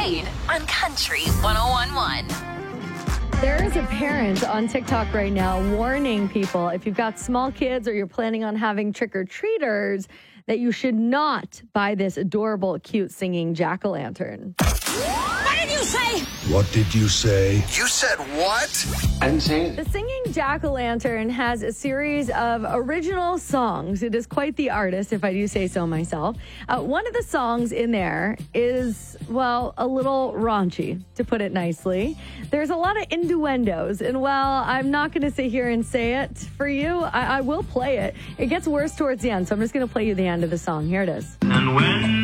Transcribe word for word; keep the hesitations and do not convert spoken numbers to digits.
Jade on Country one oh one point one. There is a parent on TikTok right now warning people if you've got small kids or you're planning on having trick-or-treaters that you should not buy this adorable, cute singing jack-o'-lantern. What did you say? What did you say? You said what? I didn't say it. The singing jack-o'-lantern has a series of original songs. It is quite the artist, if I do say so myself. Uh, one of the songs in there is, well, a little raunchy, to put it nicely. There's a lot of innuendos, and while I'm not going to sit here and say it for you, I, I will play it. It gets worse towards the end, so I'm just going to play you the end of the song. Here it is. And when